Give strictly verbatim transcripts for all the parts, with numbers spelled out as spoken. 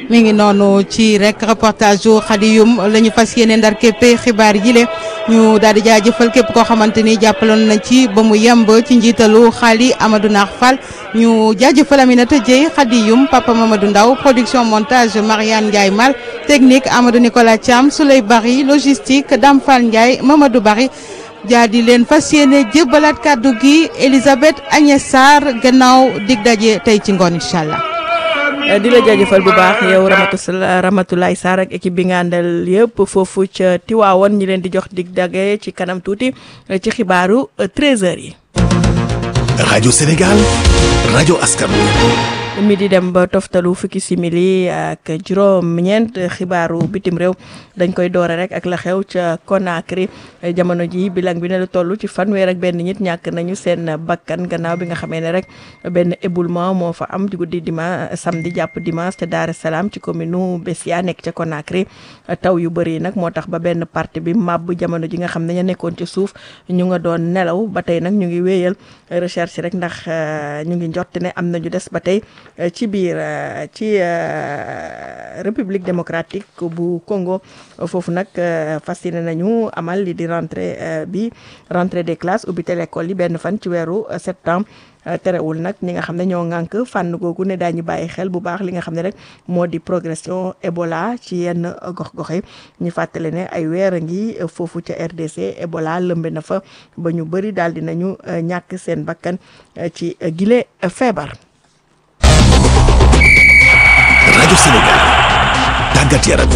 mi ngi noonu ci rek reportage yu Khady Youm la ñu fas yéene ndar képpe xibaar yi le ñu daal di jaajëfal képp koo xamante ni jàppaloon na ci ba mu yemb ci njiitalu Xaali Amadou Nar Fall ñu jaajëfal Aminata Dieye Khady Youm Papa Mamadou Ndaw production montage Mariane Ndiaye Mal technique Amadou Nicolas Thiam Souley Bari logistique Dame Fall Ndiaye Mamadou Bari jaa di leen fas yéene jébbalaat kàddu gi Elisabeth Agnès Sarr gannaaw dig daje tey ci ngoon incha allah. di la jaajëfal bu baax yow Ramatoulaye Ramatoulaye Sarr ak équipe bi nga àndal yëpp foofu ca Tiwaawoon ñi leen di jox dig daje ci kanam tuuti ci xibaaru treize heures yi. rajo Sénégal rajo askan mi di dem ba toftalu fukki simili ak juróom-ñeent xibaaru bitim réew dañ koy doore rek ak la xew ca Conakry jamono ji bilang bi ne lu toll ci fanweer ak benn nit ñàkk nañu seen bakkan gannaaw bi nga xamee ne rek benn éboulement moo fa am ci guddi dimanche samedi jàpp dimanche te Dar es Salaam ci commune nu Bessia nekk ca Conakry taw yu bëri nag moo tax ba benn partie bi màbb jamono ji nga xam ne ña nekkoon ci suuf ñu nga doon nelaw ba tey nag ñu ngi wéyal recherche rek ndax ñu ngi njort ne am nañu des ba tey ci biir ci République démocratique bu Congo foofu nag fas yéene nañu amal li di rentrée bi rentrée des classes ubbi l'école yi benn fan ci weeru septembre terewul nag ñi nga xam ne ñoo ŋànk fànn googu ne daañu bàyyi xel bu baax li nga xam ne rek moo di progression Ebola ci yenn gox-gox yi ñu fàttale ne ay weer a ngi foofu ca R D C Ebola lëmbe na fa ba ñu bëri daal di nañu ñàkk seen bakkan ci gile feebar. rajo Sénégal tàggat yaram.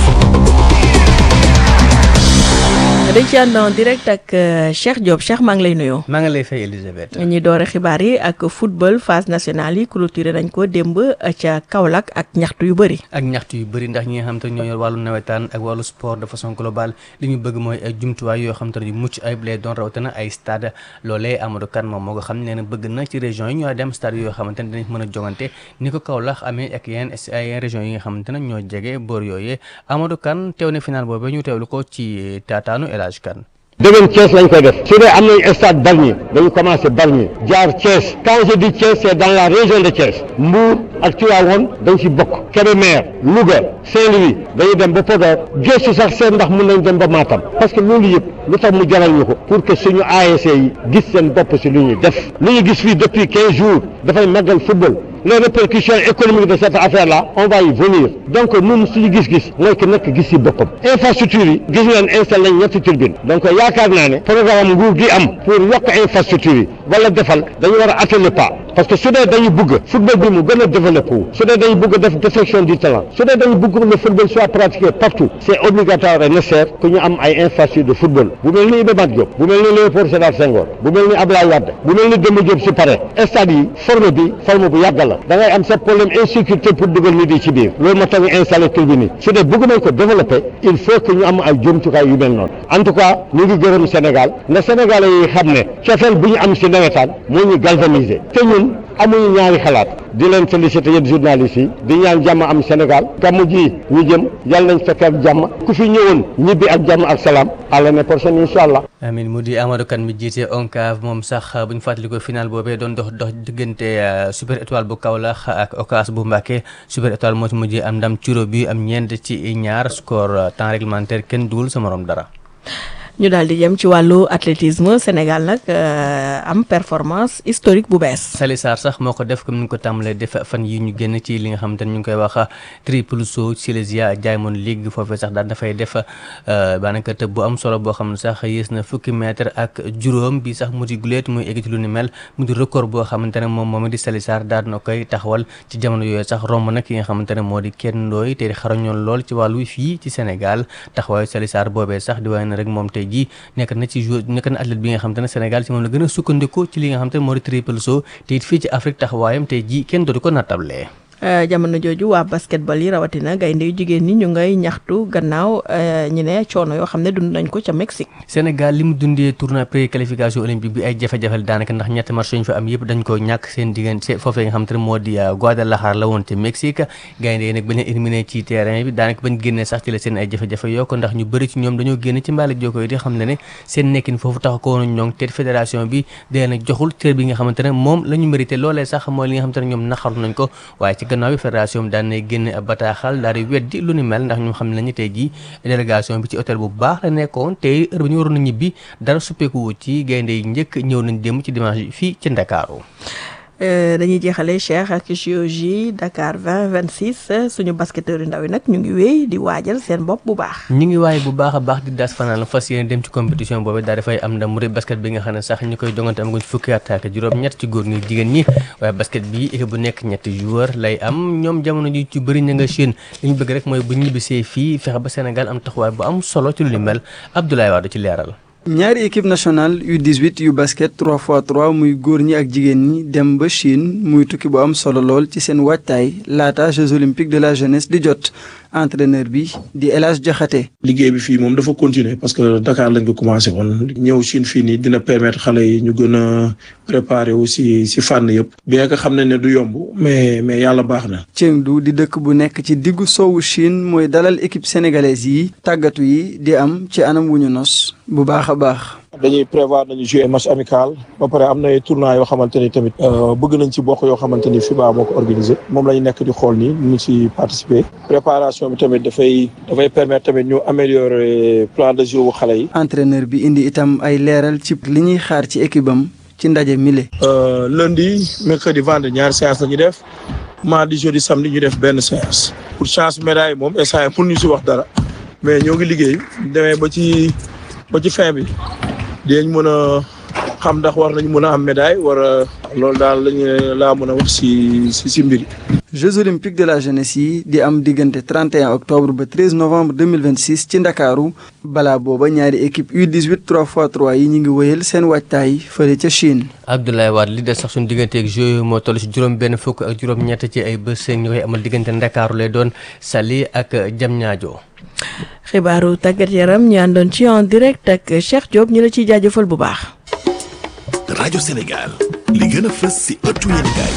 dañ ci ànd en direct ak Cheikh Diop Cheikh maa ngi lay nuyoo. maa ngi lay fay Elisabeth. ñi doore xibaar yi ak football phase nationale yi clôturé nañ ko démb ca Kaolack ak ñaxtu yu bëri. ak ñaxtu yu bëri ndax ñi nga xam te ñoo yor wàllu nawetaan ak wàllu sport de façon globale li ñu bëgg mooy ay jumtuwaay yoo xam te ne yu mucc ayib lay doon rawatina ay stade loolee Amadou Kane moom moo ko xam ne bëgg na ci région yi ñoo dem stade yoo xamante ne dinañ mën a jongante ni ko Kaolack amee ak yenn ay région yi nga xamante ne ñoo jege boor yooyee Amadou Kane teew ne final boobu ñu teewlu ko ci taataanu El Hadj Kane. déwén Thiès lañ koy def su dee am nañ stade Bargny dañu commencé Bargny jaar Thiès quand je dis Thiès c'est dans la région de Thiès Mbour ak Tivaouane dañ ci bokk Kébémer Louga Saint-Louis dañuy dem ba Podor gëstu sax seen ndax mun nañ dem ba Matam parce que loolu yëpp lu tax mu jaral ñu ko pour que suñu A S C yi gis seen bopp si lu ñuy def lu ñu gis fii depuis quinze jours dafay màggal football les répercussions économiques de cette affaire-là on va y venir donc ñun suñu gis-gis mooy que nekk gis ci boppam infrastructure yi gis ngeen installé nañ ñetti turbine donc yaakaar naa ne programme nguur gi am pour yokk infrastructure yi wala defal dañu war a atteindre pas parce que su dee dañu bëgg football bi mu gën a développé wu su dee dañu bëgg def détection du talent su dee dañu bëgg le football soit pratiqué partout c'est obligatoire et nécessaire que ñu am ay infrastructure de football bu mel ni Iba Mar Diop bu mel ni Léopold Sédar Senghor bu mel ni Abdoulaye Wade bu mel ni Demba Diop su pare stade yi forme bi forme bu yàgg la da ngay am sa problème insécurité pour dugal nit yi ci biir loolu moo tax ñu installé tribune yi su dee bëgg nañ ko développé il faut que ñu am ay jumtukaay yu mel noonu en tout cas ñu ngi gërëm Sénégal na Sénégalais yi xam ne cofeel bu ñu am si nawetaan moo ñu galvaniser te ñun amuñu ñaari xalaat di leen féliciter yéen journalistes yi di ñaan jàmm am Sénégal gàmmu ji ñu jëm yàlla nañ fekk ak jàmm ku fi ñëwoon ñibbi ak jàmm ak salaam à l'année prochaine incha allah. amiin mu di Amadou Kane mi jiite ONCAV moom sax bu ñu fàttali ko final boobee doon dox dox diggante Super Étoile bu Kaolack ak Ocas bu Mbacké Super Étoile moo ci mujjee am ndam curo bi am ñeent ci ñaar score temps réglementaire kenn dugul sa morom dara. ñu daal di jëm ci wàllu athlétisme Sénégal nag am performance historique bu bees. Sali Sarr sax moo ko def comme ni ñu ko tàmbalee def fan yi ñu génn ci li nga xamante ne ñu ngi koy wax triple saut Silesia Diamond League foofee sax daal dafay def daanaka tëb bu am solo boo xam ne sax yées na fukki mètre ak juróom bi sax mu di guleet muy egg ci lu ni mel mu di record boo xamante ne moom moom di Sali Sarr daal na koy taxawal ci jamono yooyu sax romb nag ki nga xamante ne moo di kenn ndooy te xarañoon lool ci wàllu fii ci Sénégal taxawaayu Sali Sarr boobee sax di waaye na rek moom tey ji nekk na ci joueur nekk na athlète bi nga xamante ne Sénégal ci moom la gën a sukkandiku ci li nga xamante ne moo di triple saut te it fii ci Afrique taxawaayam tey jii kenn dootu ko nattable. jamono jooju waa basketball yi rawatina gaynde yu jigéen ñi ñu ngay ñaxtu gannaaw ñu ne coono yoo xam ne dund nañ ko ca Mexique. Sénégal li mu dundee tournoi pré-qualification olympique bi ay jafe-jafe daanaka ndax ñetti match ñu fa am yëpp dañ ko ñàkk seen diggante foofee nga xam te ne moo di Guadalajara la woon te Mexique gaynde yi nag bañ leen éliminé ci terrain bi daanaka bañ génnee sax ci la seen ay jafe-jafe yokk ndax ñu bëri ci ñoom dañoo génn ci mbaale joko yi di xam ne ne seen nekkin foofu tax ko woon ñoŋ te fédération bi dee na joxul cër bi nga xamante ne moom la ñu mérité loolee sax mooy li nga xamante ne ñoom naxaru nañ ko waaye ci gannaaw bi fédération bi daan na génne ab bataaxal daal di weddi lu ni mel ndax ñu xam nañu tey jii délégation bi ci hôtel bu baax la nekkoon tey heure bi ñu waroon a ñibbi dara suppeeku ci gaynde yi njëkk ñëw nañ dem ci dimanche bi fii ci Ndakaaru. dañuy jeexale Cheikh ak J O J Dakar vingt vingt-six suñu basketteur yu ndaw yi nag ñu ngi wéy di waajal seen bopp bu baax. ñu ngi waay bu baax a baax di das fanaan fas yéene dem ci compétition boobu daal dafay am ndam mu rëy basket bi nga xam ne sax ñu koy jongante am nga fukki at ak juróom-ñett ci góor ñi jigéen ñi waaye basket bi équipe bu nekk ñetti joueur lay am ñoom jamono ji ci bëri ña nga Chine li ñu bëgg rek mooy bu ñibbisee fii fexe ba Sénégal am taxawaay bu am solo ci lu ni mel Abdoulaye Wade ci leeral. ñaari équipe nationale U dix-huit yu basket trois fois trois muy góor ñi ak jigéen ñi dem ba Chine muy tukki bu am solo lool ci seen waajtaay laata Jeux olympiques de la jeunesse di jot entraîneur bi di El Hadj Diakhaté. liggéey bi fii moom dafa continuer parce que Dakar lañ ko commencé woon ñëw Chine fii nii dina permettre xale yi ñu gën a préparer aussi si fànn yëpp bien que xam nañ ne du yomb mais mais yàlla baax na. Chengdu di dëkk bu nekk ci diggu soowu Chine mooy dalal équipe sénégalaise yi tàggatu yi di am ci anam wu ñu nos bu baax a baax. dañuy prévoir nañu jouer match amical ba pare am na ay tournois yoo xamante ni tamit bëgg nañ ci bokk yoo xamante ni FIBA moo ko organisé moom la ñu nekk di xool nii ñu ci participer préparation bi tamit dafay dafay permettre tamit ñu améliorer plan de jeu bu xale yi. entraîneur bi indi itam ay leeral ci li ñuy xaar ci équipe am ci ndaje mile. lundi mercredi vendredi ñaari séance la ñu def mardi jeudi samedi ñu def benn séance pour chance médaille moom instant pour ñu si wax dara mais ñoo ngi liggéey demee ba ci ba ci fin bi. dinañ mën a xam ndax war nañ mën a am médaille wala loolu daal lañu laa mën a wax si si si mbir yi. Jeux olympiques de la jeunesse yi di am diggante trente et un octobre ba treize novembre deux mille vingt-six ci Ndakaaru balaa booba ñaari équipe U dix-huit trois fois trois yi ñu ngi wëyal seen waajtaay fële ca Chine. Abdoulaye Wade li des sax suñu digganteeg jeux moo toll si juróom benn fukk ak juróom-ñett ci ay bés ñu koy amal diggante Ndakaaru lay doon Saly ak Diamniadio. xibaaru tàggat yaram ñu àndoon ci en direct ak Cheikh Diop ñu la ciy jaajëfal bu baax. rajo Sénégal li gën a fës si ëttu yéenekaay.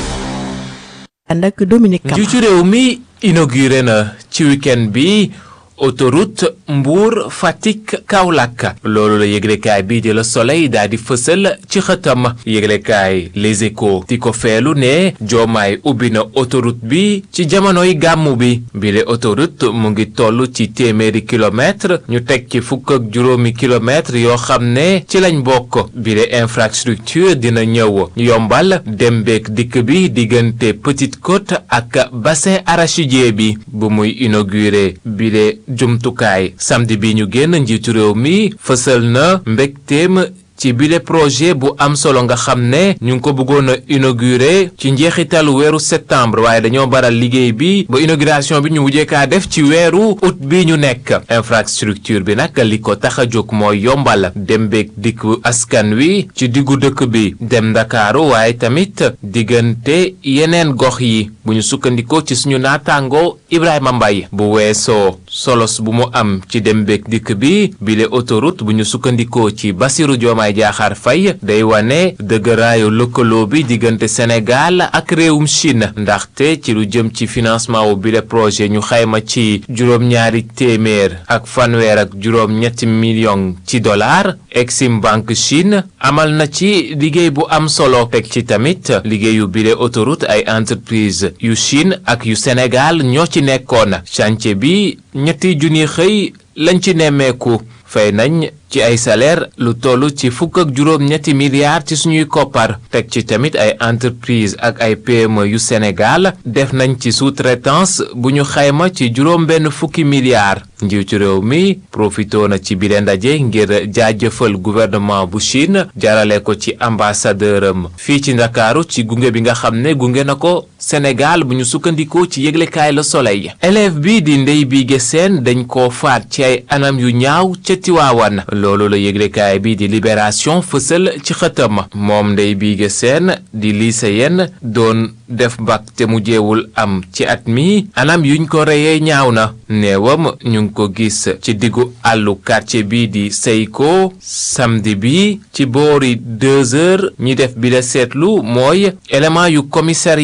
ànd ak Dominique Kama. njiitu réew mi inauguré na ci week-end bi autoroute Mbour Fatick Kaolack loolu la yëglekaay bii di Le Soleil daal di fësal ci xëtam yëglekaay Les Échos di ko feelu ne Diomaye ubbi na autoroute bi ci jamonoy gàmmu bi bile autoroute mu ngi toll ci téeméeri kilomètre ñu teg ci fukk ak juróomi kilomètre yoo xam ne ci lañ bokk bile infrastructure dina ñëw yombal dem beek dikk bi diggante Petite Côte ak bassin arachidier bi bu muy inauguré bile jumtukaay samedi bi ñu génn njiitu réew mi fësal na mbégteem ci bile projet bu am solo nga xam ne ñu ngi ko bëggoon a inauguré ci njeexitalu weeru septembre waaye dañoo baral liggéey bi ba inauguration bi ñu mujjee kaa def ci weeru août bi ñu nekk infrastructure bi nag li ko tax a jóg mooy yombal dem beeg dikku askan wi ci diggu dëkk bi dem Ndakaaru waaye tamit diggante yeneen gox yi bu ñu sukkandikoo ci suñu naataango Ibrahima Mbaye bu weesoo solos bu mu am ci dem beeg dikk bi bile autoroute bu ñu sukkandikoo ci Bassirou Diomaye Diakhar Faye day wane dëgëraayu lëkkaloo bi diggante Sénégal ak réewum Chine ndaxte ci lu jëm ci financement wu bile projet ñu xayma ci juróom-ñaari téeméer ak fanweer ak juróom-ñetti million ci dollar Exim Bank Chine amal na ci liggéey bu am solo teg ci tamit liggéeyu bile autoroute ay entreprise yu Chine ak yu Sénégal ñoo ci nekkoon chantier bi ñetti junni xëy lañ ci nemmeeku fay nañ ci ay salaire lu toll ci fukk ak juróom ñetti milliards ci suñuy koppar teg ci tamit ay entreprise ak ay P M E yu Sénégal def nañ ci sous-traitance bu ñu xayma ci juróom benn fukki milliards njiitu réew mi profitoo na ci bile ndaje ngir jaajëfal gouvernement bu Chine jarale ko ci ambassadeur am fii ci Ndakaaru ci gunge bi nga xam ne gunge na ko Sénégal bu ñu sukkandikoo ci yëglekaay Le Soleil élève bi di Ndeye Bigué Sène dañ koo faat ci ay anam yu ñaaw ca Tiwaawan loolu la yëglekaay bi di Libération fësal ci xëtam moom Ndeye Bigué Sène di lycéenne doon def bac te mu jeewul am ci at mi anam yuñ ko reyee ñaaw na neewam ñu ngi ko gis ci diggu àllu quartier bi di Seyko samedi bi ci boori deux heures ñi def bi la seetlu mooy élément yu commissariat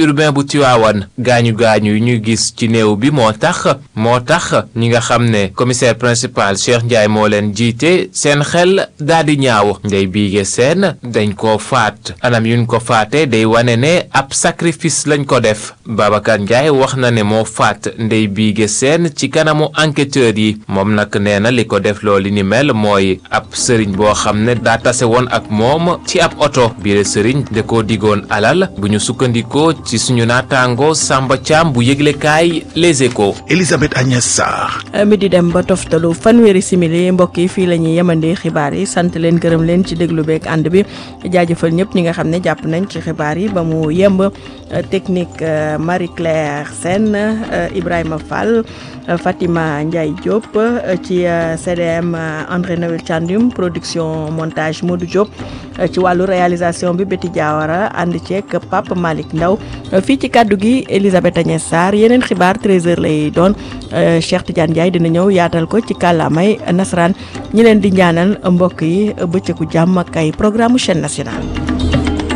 urbain bu Tivaouane gaañu gaañu yi ñuy gis ci néew bi moo tax moo tax ñi nga xam ne commissaire principal Cheikh Ndiaye moo leen jiite seen xel daal di ñaaw Ndeye Bigué Sène dañ koo faat anam yuñ ko faate day wane ne ab sacrifice lañ ko def Babacar Ndiaye wax na ne moo faat Ndeye Bigué Sène ci kanamu enquêteurs yi moom nag nee na li ko def loolu ni mel mooy ab sëriñ boo xam ne daa tase woon ak moom ci ab oto biir sëriñ da koo digoon alal bu ñu sukkandikoo ci suñu naataango Samba Thiam bu yëglekaay Les Échos. Elisabeth Agnès Sarr. mi di dem ba toftalu fanweeri simili mbokk yi fii la ñuy yemandee xibaar yi sant leen gërëm leen ci déglu beeg ànd bi jaajëfal ñëpp ñi nga xam ne jàpp nañ ci xibaar yi ba mu yemb technique Marie Claire Sène Ibrahima Fall Fatima Ndiaye Diop ci C D M André Noël Thiandoum production montage Modou Diop ci wàllu réalisation bi Betty Diawara ànd ceeg Pape Malick Ndaw fii ci kàddu gi Elisabeth Agnès Sarr yeneen xibaar treize heures lay doon Cheikh Tidiane Ndiaye dina ñëw yaatal ko ci kàllaamay nasaraan ñi leen di ñaanal mbokk yi bëccëgu jàmm ak ay programme chaîne nationale